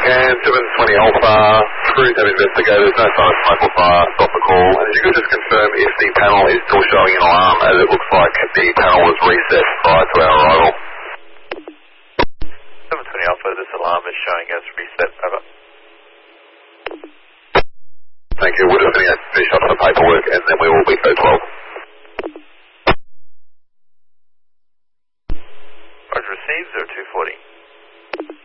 can, 720 Alpha, through to investigators, no sign of smoke or fire, stop the call. And if you could just confirm if the panel is still showing an alarm, as it looks like the panel was reset prior to our arrival. 720 Alpha, this alarm is showing as reset, over. Thank you, we're just going to finish up some paperwork and then we will be code 12.